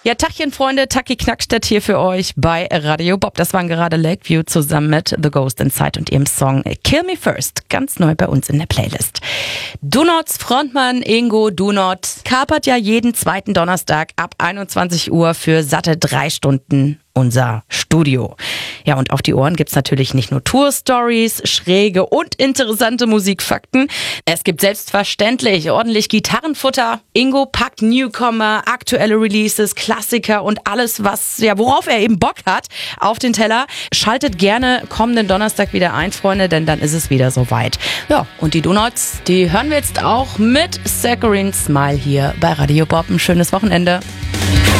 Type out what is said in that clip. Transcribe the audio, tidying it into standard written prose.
Ja, Tachchen, Freunde, Taki Knackstedt hier für euch bei Radio Bob. Das waren gerade Lakeview zusammen mit The Ghost Inside und ihrem Song Kill Me First. Ganz neu bei uns in der Playlist. Donuts Frontmann Ingo Donut kapert ja jeden zweiten Donnerstag ab 21 Uhr für satte 3 Stunden unser Studio. Ja, und auf die Ohren gibt's natürlich nicht nur Tour-Stories, schräge und interessante Musikfakten. Es gibt selbstverständlich ordentlich Gitarrenfutter. Ingo packt Newcomer, aktuelle Releases, Klassiker und alles, worauf er eben Bock hat, auf den Teller. Schaltet gerne kommenden Donnerstag wieder ein, Freunde, denn dann ist es wieder soweit. Ja, und die Donuts, die hören wir jetzt auch mit Saccharine Smile hier bei Radio Bob. Ein schönes Wochenende.